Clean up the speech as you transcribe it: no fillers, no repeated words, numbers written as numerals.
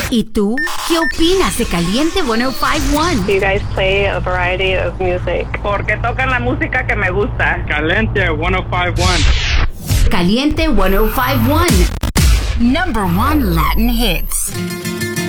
¿Y tú qué opinas de Caliente 105.1? You guys play a variety of music. Porque tocan la música que me gusta. Caliente 105.1. Caliente 105.1. Number 1 Latin hits.